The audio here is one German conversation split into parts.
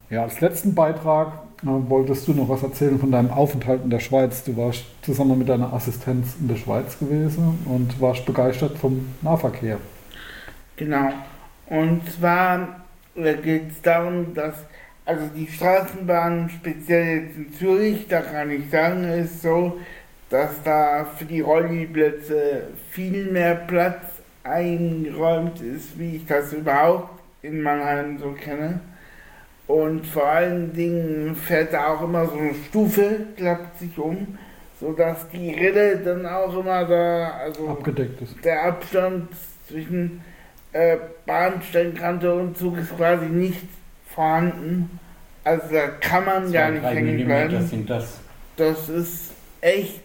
Ja, als letzten Beitrag wolltest du noch was erzählen von deinem Aufenthalt in der Schweiz. Du warst zusammen mit deiner Assistenz in der Schweiz gewesen und warst begeistert vom Nahverkehr. Genau. Und zwar geht es darum, dass also die Straßenbahn, speziell jetzt in Zürich, da kann ich sagen, ist so, dass da für die Rolliplätze viel mehr Platz eingeräumt ist, wie ich das überhaupt in Mannheim so kenne. Und vor allen Dingen fährt da auch immer so eine Stufe, klappt sich um, sodass die Räder dann auch immer da, also Abgedeckt ist. der Abstand zwischen Bahnsteigkante und Zug ist quasi nicht vorhanden. Also da kann man gar nicht hängen bleiben. Sind das. Das ist echt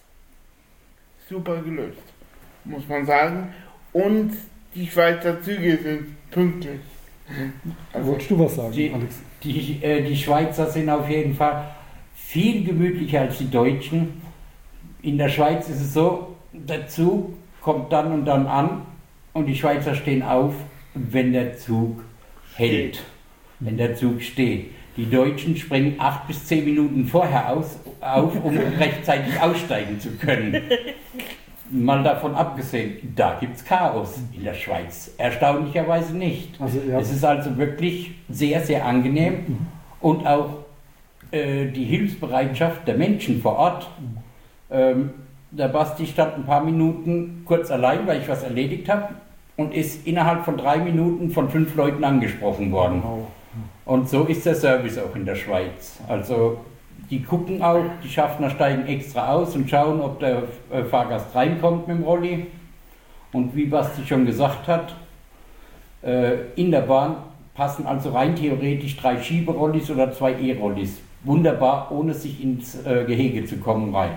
super gelöst, muss man sagen. Und die Schweizer Züge sind pünktlich. Also, wolltest du was sagen, Alex? Die Schweizer sind auf jeden Fall viel gemütlicher als die Deutschen. In der Schweiz ist es so, der Zug kommt dann und dann an und die Schweizer stehen auf, wenn der Zug hält, wenn der Zug steht. Die Deutschen springen 8 bis 10 Minuten vorher auf, um rechtzeitig aussteigen zu können. Mal davon abgesehen, da gibt es Chaos in der Schweiz. Erstaunlicherweise nicht. Also, ja. Es ist also wirklich sehr, sehr angenehm und auch die Hilfsbereitschaft der Menschen vor Ort. Der Basti stand ein paar Minuten kurz allein, weil ich was erledigt habe und ist innerhalb von 3 Minuten von 5 Leuten angesprochen worden. Und so ist der Service auch in der Schweiz. Also die gucken auch, die Schaffner steigen extra aus und schauen, ob der Fahrgast reinkommt mit dem Rolli. Und wie Basti schon gesagt hat, in der Bahn passen also rein theoretisch 3 Schieberollis oder 2 E-Rollis. Wunderbar, ohne sich ins Gehege zu kommen, rein.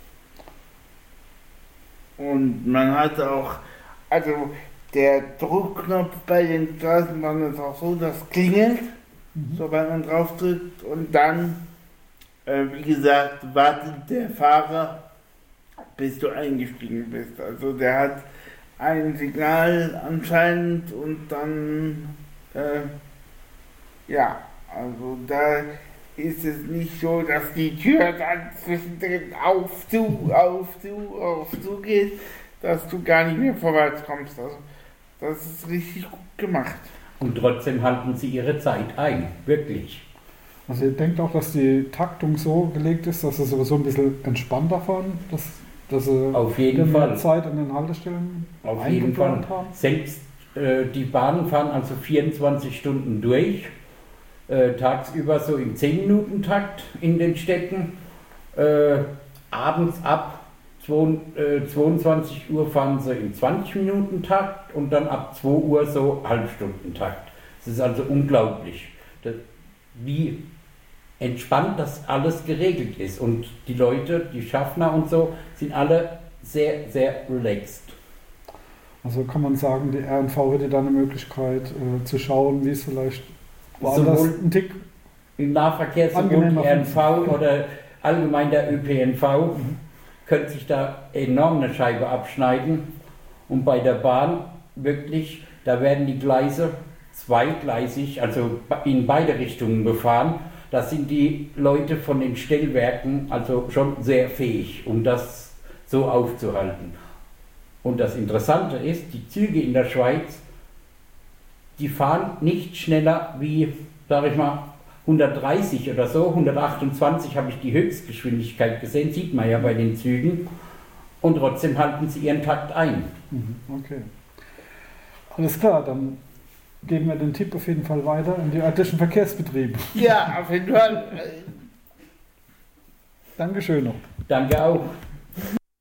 Und man hat auch, also der Druckknopf bei den Straßenbahnen ist auch so, das klingelt, sobald man drauf drückt und dann, wie gesagt, wartet der Fahrer, bis du eingestiegen bist. Also der hat ein Signal anscheinend und dann, ja, also da ist es nicht so, dass die Tür dann zwischendrin auf zu geht, dass du gar nicht mehr vorwärts kommst. Also das ist richtig gut gemacht. Und trotzdem halten sie ihre Zeit ein, wirklich. Also ihr denkt auch, dass die Taktung so gelegt ist, dass sie sowieso ein bisschen entspannter fahren, dass sie auf jeden mehr Fall Zeit an den Haltestellen auf jeden Fall haben? Selbst die Bahnen fahren also 24 Stunden durch, tagsüber so im 10-Minuten-Takt in den Städten, abends ab 22 Uhr fahren sie im 20-Minuten-Takt und dann ab 2 Uhr so Halbstundentakt. Es ist also unglaublich, wie entspannt das alles geregelt ist. Und die Leute, die Schaffner und so, sind alle sehr, sehr relaxed. Also kann man sagen, die RNV hätte da eine Möglichkeit zu schauen, wie es vielleicht woanders ein Tick im Nahverkehr, sowohl die RNV oder allgemein der ÖPNV, könnte sich da enorm eine Scheibe abschneiden. Und bei der Bahn wirklich, da werden die Gleise zweigleisig, also in beide Richtungen befahren. Da sind die Leute von den Stellwerken also schon sehr fähig, um das so aufzuhalten. Und das Interessante ist, die Züge in der Schweiz, die fahren nicht schneller wie, sage ich mal, 130 oder so, 128 habe ich die Höchstgeschwindigkeit gesehen, sieht man ja bei den Zügen. Und trotzdem halten sie ihren Takt ein. Okay. Alles klar, dann geben wir den Tipp auf jeden Fall weiter in die örtlichen Verkehrsbetriebe. Ja, auf jeden Fall. Dankeschön noch. Danke auch.